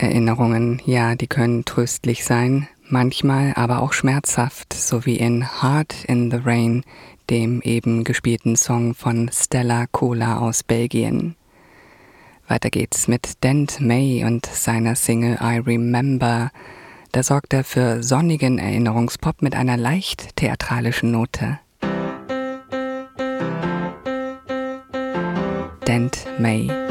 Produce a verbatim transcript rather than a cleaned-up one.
Erinnerungen, ja, die können tröstlich sein, manchmal aber auch schmerzhaft, so wie in Heart in the Rain, dem eben gespielten Song von Stella Cola aus Belgien. Weiter geht's mit Dent May und seiner Single I Remember. Da sorgt er für sonnigen Erinnerungspop mit einer leicht theatralischen Note. Dent May.